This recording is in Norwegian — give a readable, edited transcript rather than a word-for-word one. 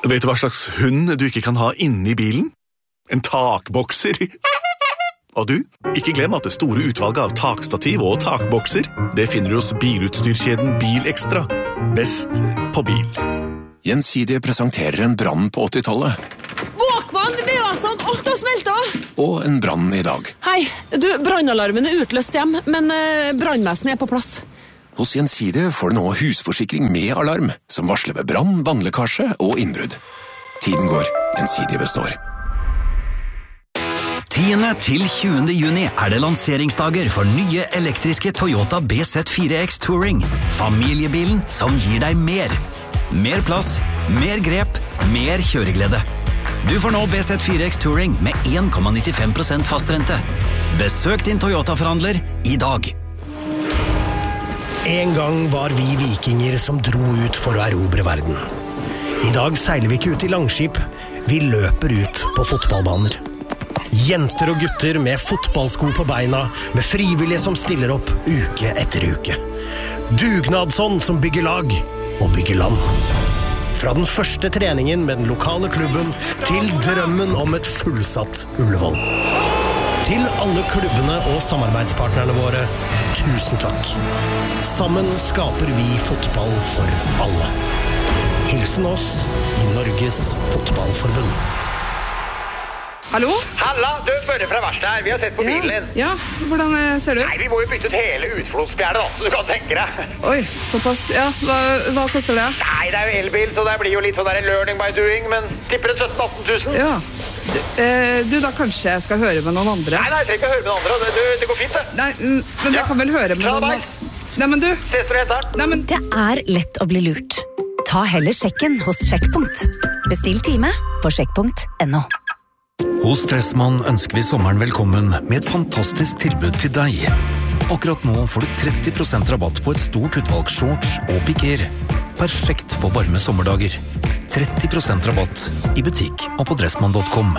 Vet du hva slags hund du ikke kan ha inne i bilen? En takbokser. Og du, ikke glem at det store utvalget av takstativ og takbokser, det finner du hos bilutstyrkjeden Bilekstra. Best på bil. Gjensidige presenterer en brann på 80-tallet. Våkvann, VA-sant, alt har smeltet! Og en brann i dag. Hei, du, brannalarmen er utløst hjem, men brannvesenet er på plass. Hos Gjensidige får du nå husforsikring med alarm, som varsler ved brann, vannlekkasje og innbrudd. Tiden går, Gjensidige består. 10. til 20. juni er det lanseringsdager for nye elektriske Toyota BZ4X Touring. Familiebilen som gir deg mer. Mer plass, mer grep, mer kjøreglede. Du får nå BZ4X Touring med 1,95% fastrente. Besøk din Toyota-forhandler i dag. En gang var vi vikinger som dro ut for å erobre verden. I dag seiler vi ikke ut i langskip, vi løper ut på fotballbaner. Jenter og gutter med fotballsko på beina, med frivillige som stiller opp uke etter uke. Dugnadsånd som bygger lag og bygger land. Fra den første treningen med den lokale klubben til drømmen om et fullsatt Ullevål. Til alle klubbene og samarbeidspartnerne våre, tusen takk. Sammen skaper vi fotball for alle. Hilsen oss i Norges Fotballforbund. Hallo? Halla, du, Børre fra verkstedet her. Vi har sett på bilen din. Ja, hvordan ser du? Nei, vi må jo bytte ut hele utflodspjernet da, så du kan tenke deg. Oi, såpass. Ja, hva koster det? Nei, det er jo elbil, så det blir jo litt sånn der learning by doing, men tipper det 17-18 000. Ja. Du, da kanskje jeg skal høre med noen andre? Nei, jeg trenger ikke høre med noen andre. Det går fint, det. Nei, men jeg kan vel høre med noen andre. Nei, men du. Ses du etter? Nei, men... Det er lett å bli lurt. Ta heller sjekken hos Sjekkpunkt. Bestill time på sjekkpunkt.no. Hos Dressmann ønsker vi sommeren velkommen med et fantastisk tilbud til deg. Akkurat nå får du 30% rabatt på et stort utvalg shorts og piker. Perfekt for varme sommerdager. 30% rabatt i butikk og på dressmann.com.